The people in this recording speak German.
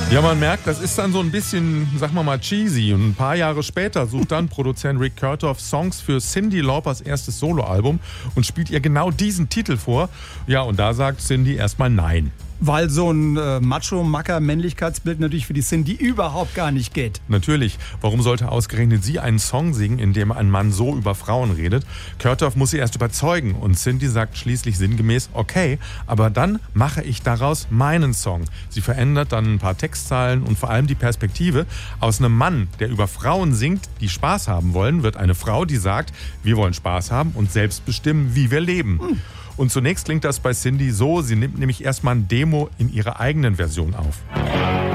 Ja, man merkt, das ist dann so ein bisschen, sagen wir mal, cheesy. Und ein paar Jahre später sucht dann Produzent Rick Kurtoff Songs für Cyndi Laupers erstes Soloalbum und spielt ihr genau diesen Titel vor. Ja, und da sagt Cyndi erstmal nein. Weil so ein Macho-Macker-Männlichkeitsbild natürlich für die Cyndi überhaupt gar nicht geht. Natürlich, warum sollte ausgerechnet sie einen Song singen, in dem ein Mann so über Frauen redet? Kurtoff muss sie erst überzeugen und Cyndi sagt schließlich sinngemäß, okay, aber dann mache ich daraus meinen Song. Sie verändert dann ein paar Textzeilen und vor allem die Perspektive. Aus einem Mann, der über Frauen singt, die Spaß haben wollen, wird eine Frau, die sagt, wir wollen Spaß haben und selbst bestimmen, wie wir leben. Und zunächst klingt das bei Cyndi so, sie nimmt nämlich erstmal ein Demo in ihrer eigenen Version auf.